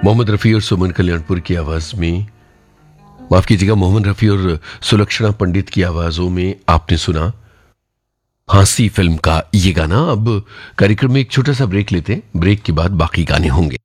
मोहम्मद रफ़ी और सुमन कल्याणपुर की आवाज में, माफ कीजिएगा, मोहम्मद रफ़ी और सुलक्षणा पंडित की आवाजों में आपने सुना फांसी फिल्म का ये गाना। अब कार्यक्रम में एक छोटा सा ब्रेक लेते हैं, ब्रेक के बाद बाकी गाने होंगे।